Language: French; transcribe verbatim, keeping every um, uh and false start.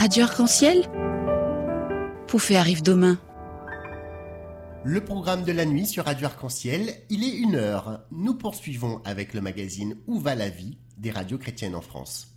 Radio Arc-en-Ciel? Poufé arrive demain. Le programme de la nuit sur Radio Arc-en-Ciel, il est une heure. Nous poursuivons avec le magazine Où va la vie des radios chrétiennes en France.